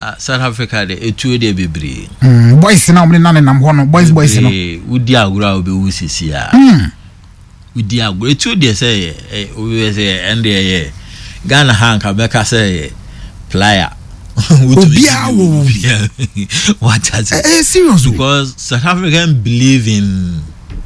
South Africa de etuo de bebre boys na omne na nam ho no boys no wudi agura obe wusisi a wudi agura etuo de say we say ende Ghana hanka beka say player Obia what does it serious because South African believe in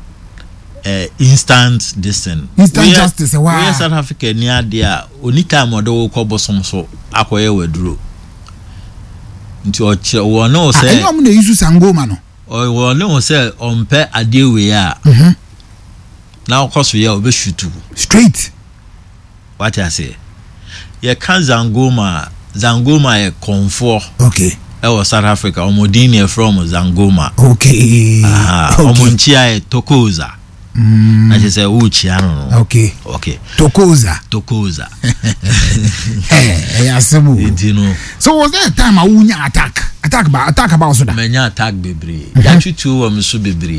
instant justice we South Africa near there only time odo ko bosom so akoye waduro nti o no say anyom na use sangoma no o no say ompe adewe a now cause we obe shoot straight what I say ye kan Zangoma e konfo okay was South Africa omodini from Zangoma okay omonchia e Tokoza na je say uchiano okay Tokoza asemu intino so was there a time a wunya attack about so that menya attack bebre ya twitu wo mso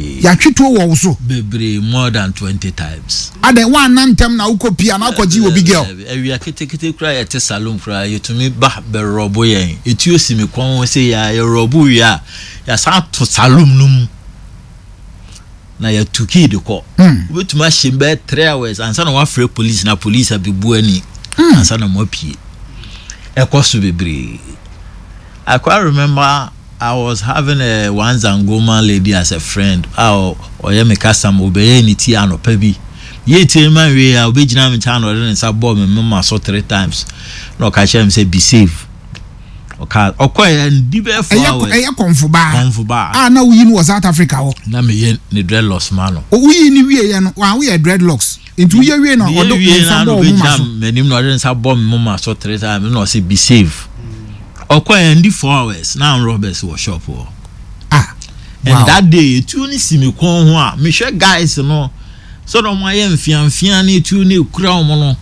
bebre more than 20 times ade one nantem na ukopia na akoji obi girl ewia ketekete kura ya te salon kura yetumi ba be robo yen etuo simi kwon se ya robo ya sa to salon num na ya tuki de ko obetuma shimbe 3 hours ansa na wa free police na police abibu ani ansa na mo pie ekoso bebre I quite remember I was having a one Zangoma lady as a friend. Or you make us some obey any tea and pebi. Ye tell my way, I'll be Jam town or then sub-bomb and mamma saw 3 times. No, catch him say be safe. Okay, and deep for bar. Ah, now we was South Africa. Na me the dreadlocks man. We are dreadlocks. Into we no, or many northern sub-bomb mamma saw 3 times. No, say be safe. Okoye 4 hours now Roberts was shop and that day tuni simi kon ho a me hwe guys no so no my mfiamfia na tuni kura omo no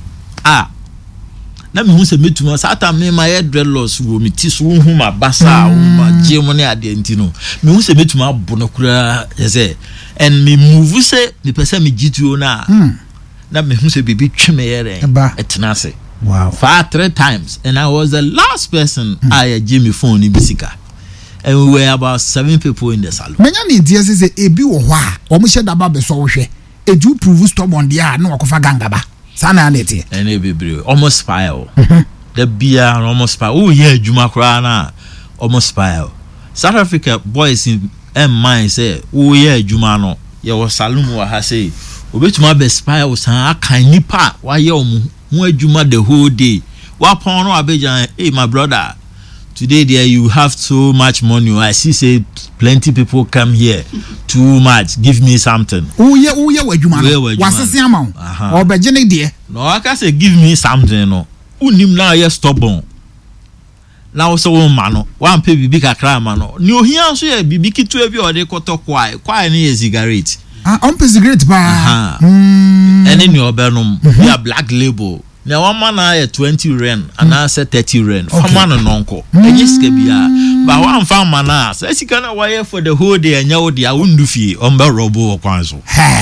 na me hu se metuma sata me my dreadlocks wo me ti so hu ma basa wo ma gem ne ade ntino me hu se metuma abono kura say and me move say me pese me gitu na na me hu se bibi tweme yere etenase. Wow. 3 times and I was the last person I Jimmy phone in Bisika. And we were about 7 people in the salon. Menya ni dia say ebi wo ho a omo hye daba be so wo hwe. Eju prove stubborn dia na wakofa gangaba. Sana na ete. And ebi almost spile. The beer almost spile. Oh yeah, adwuma kra na almost spile. South Africa boys in mind say, "Oh yeah, adwuma no. Ye wo salon wa ha say, obetuma be spile san akan nipa wa ye omu Juma the whole day. Wapon no abejan, hey my brother, today there you have so much money. I see say plenty people come here. Too much. Give me something. Oh yeah, Juma. What's the amount? Or beginning dear. No, I can say give me something. No, unim na ye stubborn. Now so man, one pay bibi kakra man. No here so ye bibi kitu ebi or de koto kwai ni cigarette. On cigarette ba. And in your benum, we are black label. Now one man I 20 rand and I said 30 rand. For man and uncle. And yes, but one farm man ass. Let's can wire for the whole day and you the I wouldn't do fee on the robo or quanzo.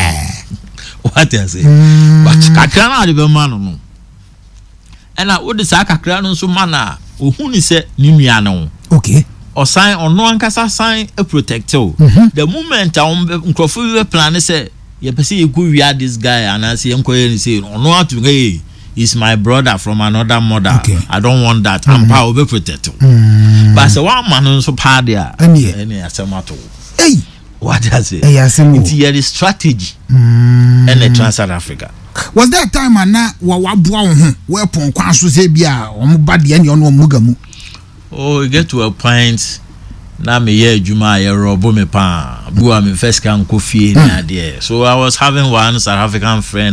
What I say? But Kakana the man. And I would say Kakran so mana. Who said Nimiano. Okay. Or sign or no one can sign a protector. The moment I'm Crawford plan say. You see, you could read this guy and I see him say, "Oh no, to hey, he's my brother from another mother. Okay. I don't want that. I'm power be protected." But so one man so party any asemato. Hey, what does it? Hey, it's the strategy. And the South Africa. Was there a time and now wabua weapon kwanso say bia omo bade any ono mugamu? Oh, you get to a point. Na me ye adwuma ye robo me pa bua me first can coffee na there. So I was having one South African friend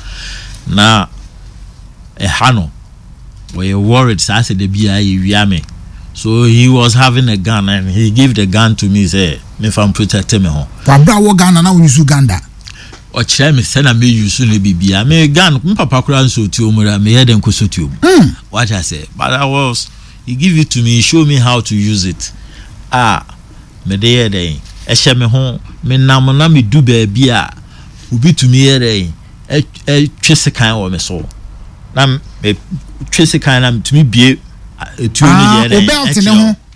na hano we worried say the bia ye me. So he was having a gun and he gave the gun to me say me fam protect me ho. Wa bra wo gun na use Uganda. O chere me say na me use no bibia me gun me papa kura nso ti omura me head nko so ti om. What I say but I was he give it to me, show me how to use it. Me dey dey ehye me ho me nam na me du ba bia obi tumi yere twese wo me so na me twese kan na tumi bie etu ni yere